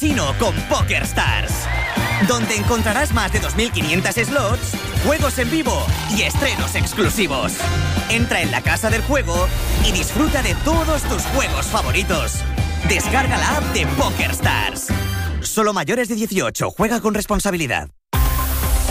casino con PokerStars, donde encontrarás más de 2.500 slots, juegos en vivo y estrenos exclusivos. Entra en la casa del juego y disfruta de todos tus juegos favoritos. Descarga la app de PokerStars. Solo mayores de 18. Juega con responsabilidad.